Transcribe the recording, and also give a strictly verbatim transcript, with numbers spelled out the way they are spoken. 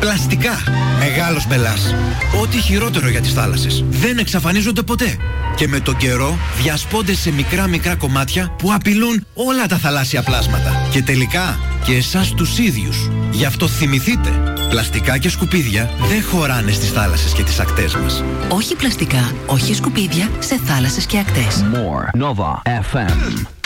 Πλαστικά. Μεγάλος μπελάς. Ό,τι χειρότερο για τις θάλασσες. Δεν εξαφανίζονται ποτέ. Και με τον καιρό διασπώνται σε μικρά μικρά κομμάτια που απειλούν όλα τα θαλάσσια πλάσματα. Και τελικά και εσάς τους ίδιους. Γι' αυτό θυμηθείτε, πλαστικά και σκουπίδια δεν χωράνε στις θάλασσες και τις ακτές μας. Όχι πλαστικά, όχι σκουπίδια σε θάλασσες και ακτές. More Nova εφ εμ.